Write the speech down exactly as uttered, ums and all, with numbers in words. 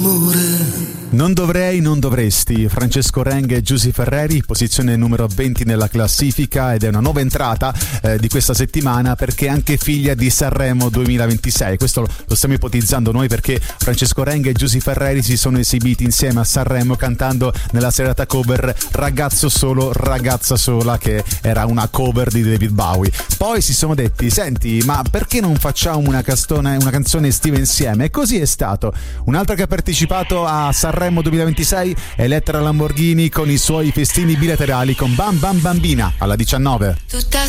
Non dovrei, non dovresti. Francesco Renga e Giusy Ferreri, posizione numero venti nella classifica, ed è una nuova entrata eh, di questa settimana perché è anche figlia di Sanremo duemilaventisei. Questo lo stiamo ipotizzando noi perché Francesco Renga e Giusy Ferreri si sono esibiti insieme a Sanremo cantando nella serata cover Ragazzo solo, ragazza sola, che era una cover di David Bowie. Poi si sono detti: senti, ma perché non facciamo una, castone, una canzone estiva insieme? E così è stato. Un'altra che ha partecipato a Sanremo duemilaventisei è Elettra Lamborghini con i suoi festini bilaterali con Bam Bam Bambina alla diciannove. Tutta